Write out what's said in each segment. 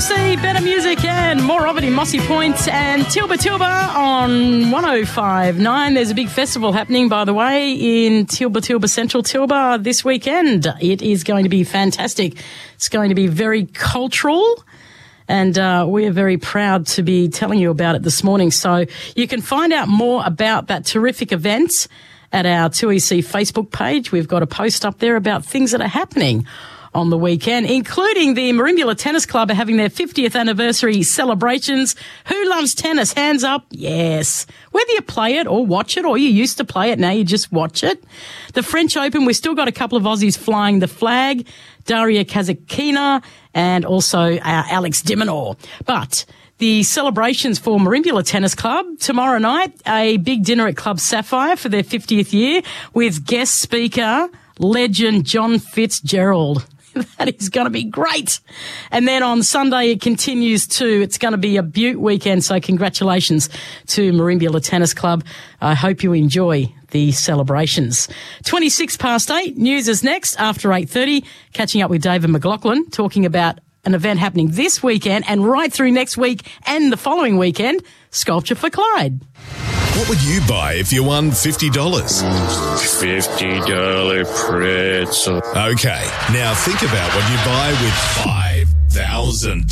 2EC, better music and more of it in Mossy Point and Tilba on 105.9. There's a big festival happening, by the way, in Tilba Central Tilba this weekend. It is going to be fantastic. It's going to be very cultural, and we are very proud to be telling you about it this morning. So you can find out more about that terrific event at our 2EC Facebook page. We've got a post up there about things that are happening on the weekend, including the Merimbula Tennis Club are having their 50th anniversary celebrations. Who loves tennis? Hands up. Yes. Whether you play it or watch it, or you used to play it, now you just watch it. The French Open, we've still got a couple of Aussies flying the flag, Daria Kazatkina and also Alex de Minaur. But the celebrations for Merimbula Tennis Club tomorrow night, a big dinner at Club Sapphire for their 50th year with guest speaker, legend John Fitzgerald. That is going to be great. And then on Sunday, it continues too. It's going to be a beaut weekend. So congratulations to Merimbula Tennis Club. I hope you enjoy the celebrations. 8:26. News is next after 8:30. Catching up with David McLaughlin, talking about an event happening this weekend and right through next week and the following weekend, Sculpture for Clyde. What would you buy if you won $50? $50 pretzel. Okay, now think about what you buy with $5,000.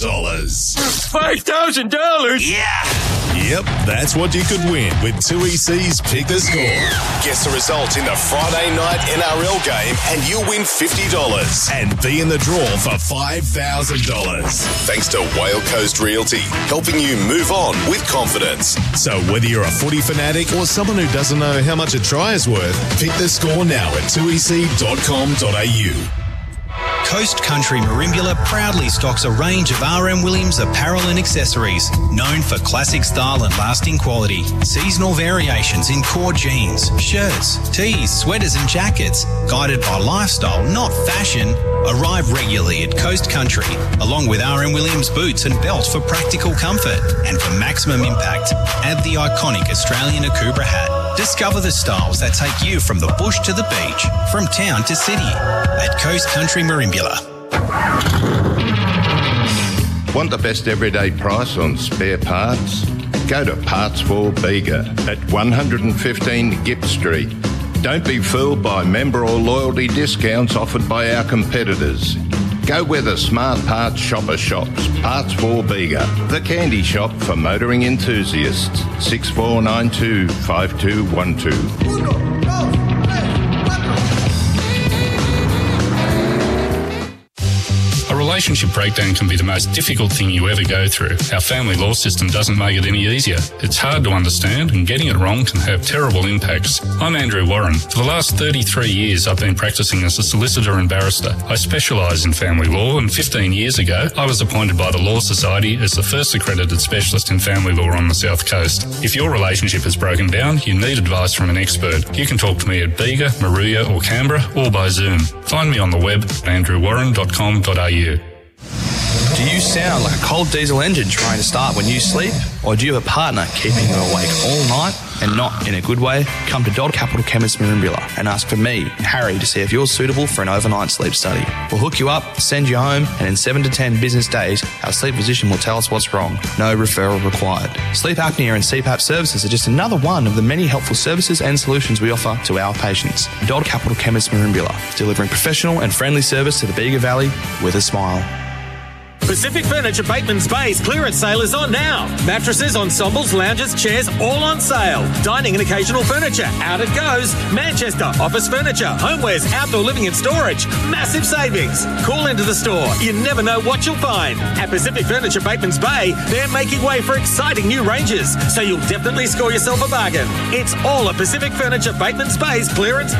$5,000? Yeah! Yep, that's what you could win with 2EC's Pick the Score. Guess the result in the Friday night NRL game and you'll win $50 and be in the draw for $5,000. Thanks to Whale Coast Realty, helping you move on with confidence. So whether you're a footy fanatic or someone who doesn't know how much a try is worth, pick the score now at 2ec.com.au. Coast Country Merimbula proudly stocks a range of RM Williams apparel and accessories, known for classic style and lasting quality. Seasonal variations in core jeans, shirts, tees, sweaters and jackets, guided by lifestyle, not fashion, arrive regularly at Coast Country, along with RM Williams boots and belt for practical comfort. And for maximum impact, add the iconic Australian Akubra hat. Discover the styles that take you from the bush to the beach, from town to city, at Coast Country Merimbula. Want the best everyday price on spare parts? Go to Parts for Bega at 115 Gipp Street. Don't be fooled by member or loyalty discounts offered by our competitors. Go where the smart parts shopper shops. Parts for Bega, the candy shop for motoring enthusiasts. 6492 5212. A relationship breakdown can be the most difficult thing you ever go through. Our family law system doesn't make it any easier. It's hard to understand, and getting it wrong can have terrible impacts. I'm Andrew Warren. For the last 33 years, I've been practicing as a solicitor and barrister. I specialise in family law, and 15 years ago, I was appointed by the Law Society as the first accredited specialist in family law on the South Coast. If your relationship has broken down, you need advice from an expert. You can talk to me at Bega, Maruya or Canberra, or by Zoom. Find me on the web at andrewwarren.com.au. Do you sound like a cold diesel engine trying to start when you sleep? Or do you have a partner keeping you awake all night and not in a good way? Come to Dodd Capital Chemist Merimbula and ask for me, Harry, to see if you're suitable for an overnight sleep study. We'll hook you up, send you home, and in 7 to 10 business days, our sleep physician will tell us what's wrong. No referral required. Sleep apnea and CPAP services are just another one of the many helpful services and solutions we offer to our patients. Dodd Capital Chemist Merimbula, delivering professional and friendly service to the Bega Valley with a smile. Pacific Furniture Bateman's Bay's clearance sale is on now. Mattresses, ensembles, lounges, chairs, all on sale. Dining and occasional furniture, out it goes. Manchester, office furniture, homewares, outdoor living and storage. Massive savings. Call into the store. You never know what you'll find. At Pacific Furniture Bateman's Bay, they're making way for exciting new ranges, so you'll definitely score yourself a bargain. It's all at Pacific Furniture Bateman's Bay's clearance.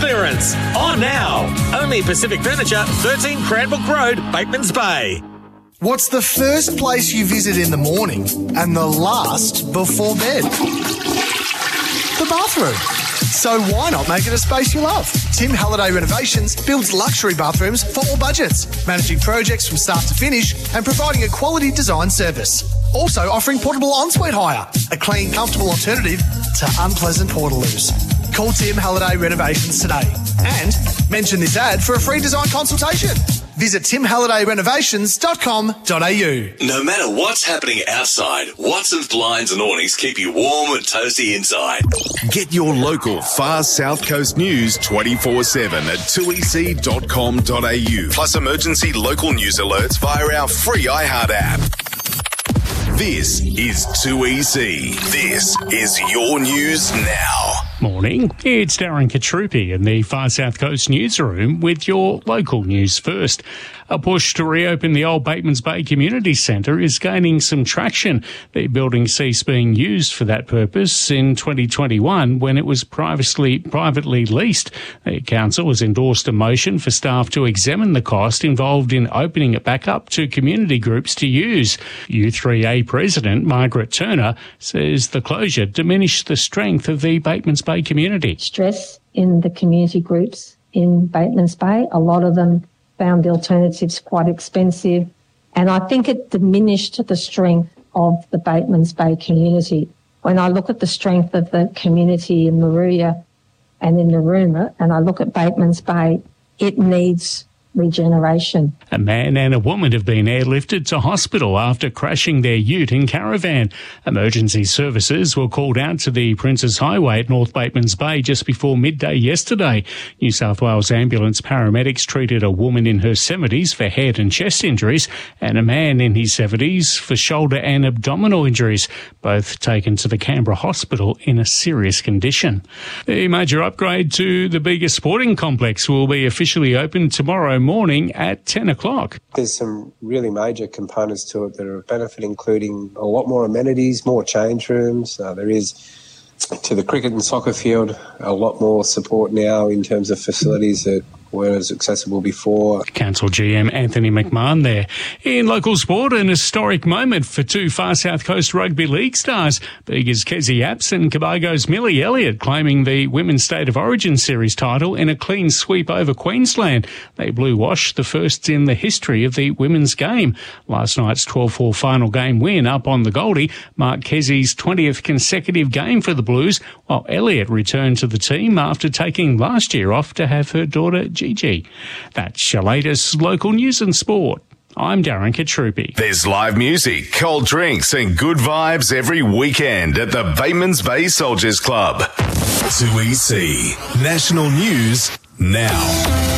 On now. Only Pacific Furniture, 13 Cranbrook Road, Bateman's Bay. What's the first place you visit in the morning and the last before bed? The bathroom. So why not make it a space you love? Tim Halliday Renovations builds luxury bathrooms for all budgets, managing projects from start to finish and providing a quality design service. Also offering portable ensuite hire, a clean, comfortable alternative to unpleasant portaloos. Call Tim Halliday Renovations today and mention this ad for a free design consultation. Visit timhallidayrenovations.com.au. No matter what's happening outside, Watson's Blinds and Awnings keep you warm and toasty inside. Get your local far South Coast news 24/7 at 2ec.com.au. Plus emergency local news alerts via our free iHeart app. This is 2EC. This is your news now. Morning, it's Darren Katrupi in the Far South Coast newsroom with your local news first. A push to reopen the old Batemans Bay Community Centre is gaining some traction. The building ceased being used for that purpose in 2021 when it was privately leased. The council has endorsed a motion for staff to examine the cost involved in opening it back up to community groups to use. U3A President Margaret Turner says the closure diminished the strength of the Batemans Bay community. Stress in the community groups in Batemans Bay, a lot of them found the alternatives quite expensive, and I think it diminished the strength of the Batemans Bay community. When I look at the strength of the community in Moruya and in Narooma, and I look at Batemans Bay, it needs regeneration. A man and a woman have been airlifted to hospital after crashing their ute and caravan. Emergency services were called out to the Princes Highway at North Batemans Bay just before midday yesterday. New South Wales ambulance paramedics treated a woman in her 70s for head and chest injuries and a man in his 70s for shoulder and abdominal injuries, both taken to the Canberra hospital in a serious condition. The major upgrade to the Bega Sporting Complex will be officially opened tomorrow morning at 10 o'clock. There's some really major components to it that are a benefit, including a lot more amenities, more change rooms. There is, to the cricket and soccer field, a lot more support now in terms of facilities that weren't as accessible before. Council GM Anthony McMahon there. In local sport, an historic moment for two Far South Coast Rugby League stars. Bega's Kezzy Apps and Cobargo's Millie Elliott claiming the Women's State of Origin Series title in a clean sweep over Queensland. They blue washed the first in the history of the women's game. Last night's 12-4 final game win up on the Goldie marked Kezzy's 20th consecutive game for the Blues, while Elliott returned to the team after taking last year off to have her daughter Gigi. That's your latest local news and sport. I'm Darren Katrupi. There's live music, cold drinks and good vibes every weekend at the Batemans Bay Soldiers Club. 2EC. National News Now.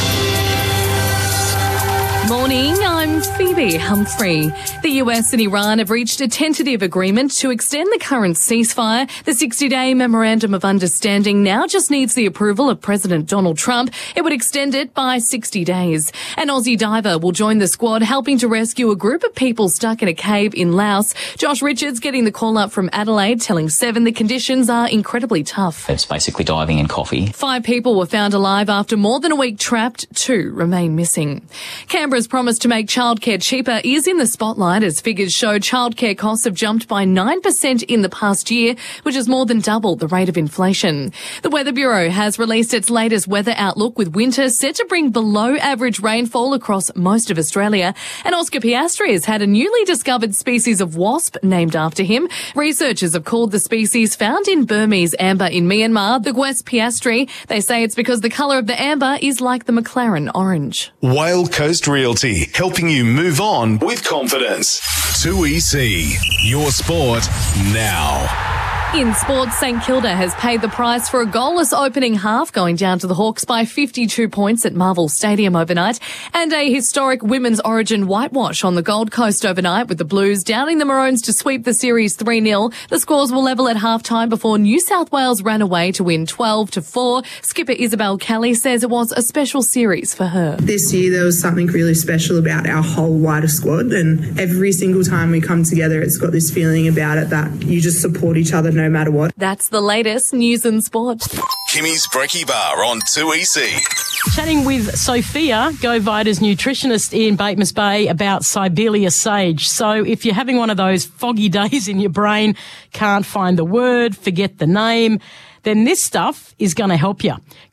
Morning, I'm Phoebe Humphrey. The US and Iran have reached a tentative agreement to extend the current ceasefire. The 60-day Memorandum of Understanding now just needs the approval of President Donald Trump. It would extend it by 60 days. An Aussie diver will join the squad helping to rescue a group of people stuck in a cave in Laos. Josh Richards getting the call up from Adelaide, telling Seven the conditions are incredibly tough. It's basically diving in coffee. 5 people were found alive after more than a week trapped. 2 remain missing. Canberra's promise to make childcare cheaper is in the spotlight as figures show childcare costs have jumped by 9% in the past year, which is more than double the rate of inflation. The Weather Bureau has released its latest weather outlook with winter set to bring below average rainfall across most of Australia. And Oscar Piastri has had a newly discovered species of wasp named after him. Researchers have called the species found in Burmese amber in Myanmar the Gwes Piastri. They say it's because the colour of the amber is like the McLaren orange. Whale Coast Realty, helping you move on with confidence. 2EC, your sport now. In sports, St Kilda has paid the price for a goalless opening half, going down to the Hawks by 52 points at Marvel Stadium overnight, and a historic Women's Origin whitewash on the Gold Coast overnight, with the Blues downing the Maroons to sweep the series 3-0. The scores will level at half-time before New South Wales ran away to win 12-4. Skipper Isabel Kelly says it was a special series for her. This year there was something really special about our whole wider squad, and every single time we come together it's got this feeling about it that you just support each other no matter what. That's the latest news and sport. Kimmy's Brekkie Bar on 2EC. Chatting with Sophia, Go Vita's nutritionist in Batemans Bay, about Sibelia sage. So if you're having one of those foggy days in your brain, can't find the word, forget the name, then this stuff is going to help you.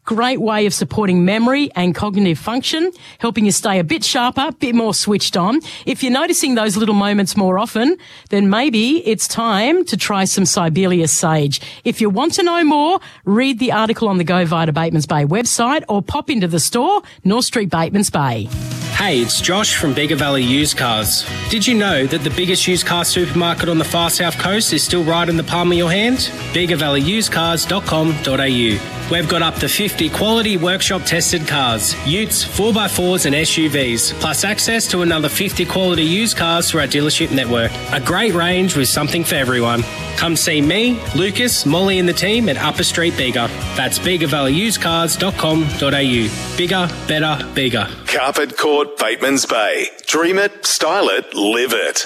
Great way of supporting memory and cognitive function, helping you stay a bit sharper, a bit more switched on. If you're noticing those little moments more often, then maybe it's time to try some Sibelius Sage. If you want to know more, read the article on the Go Vita Batemans Bay website or pop into the store, North Street, Batemans Bay. Hey, it's Josh from Bega Valley Used Cars. Did you know that the biggest used car supermarket on the far south coast is still right in the palm of your hand? BegaValleyUsedCars.com.au. We've got up to 50 quality workshop tested cars, utes, 4x4s and SUVs, plus access to another 50 quality used cars through our dealership network. A great range with something for everyone. Come see me, Lucas, Molly and the team at Upper Street Bega. That's BegaValleyUsedCars.com.au. Bigger, better, bigger. Carpet Court, Batemans Bay. Dream it, style it, live it.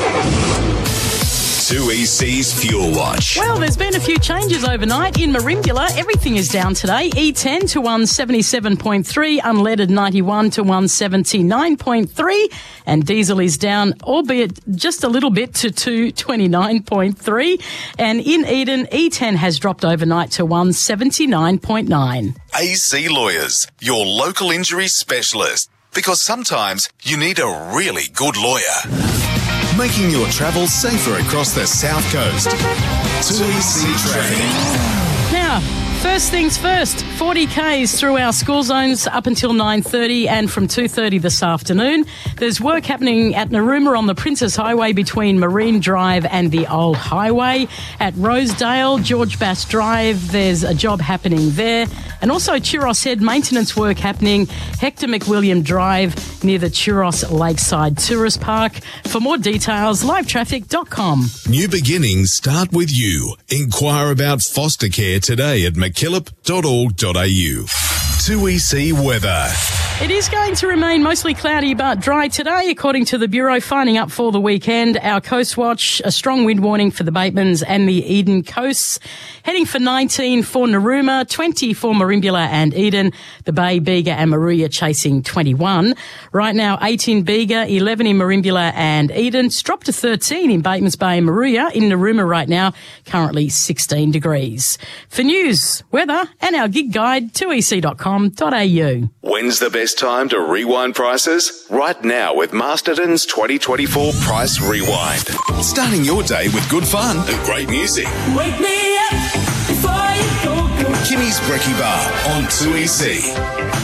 2EC's Fuel Watch. Well, there's been a few changes overnight. In Merimbula, everything is down today. E10 to 177.3, unleaded 91 to 179.3, and diesel is down, albeit just a little bit, to 229.3. And in Eden, E10 has dropped overnight to 179.9. AC Lawyers, your local injury specialist. Because sometimes you need a really good lawyer. Making your travel safer across the South Coast. 2EC Traffic. Now, first things first, 40 Ks through our school zones up until 9:30 and from 2:30 this afternoon. There's work happening at Narooma on the Princess Highway between Marine Drive and the Old Highway. At Rosedale, George Bass Drive, there's a job happening there. And also Churros Head maintenance work happening, Hector McWilliam Drive near the Churros Lakeside Tourist Park. For more details, livetraffic.com. New beginnings start with you. Inquire about foster care today at mckillop.org.au. 2EC weather. It is going to remain mostly cloudy but dry today, according to the Bureau. Finding up for the weekend. Our Coast Watch, a strong wind warning for the Batemans and the Eden coasts. Heading for 19 for Narooma, 20 for Merimbula and Eden. The Bay, Bega and Moruya chasing 21. Right now, 8 in Bega, 11 in Merimbula and Eden. It's dropped to 13 in Batemans Bay and Moruya. In Narooma right now, currently 16 degrees. For news, weather and our gig guide, 2ec.com.au. When's the best time to rewind prices? Right now with Masterton's 2024 Price Rewind. Starting your day with good fun and great music. Wake me up before you go. Kimmy's Brekkie Bar on 2EC.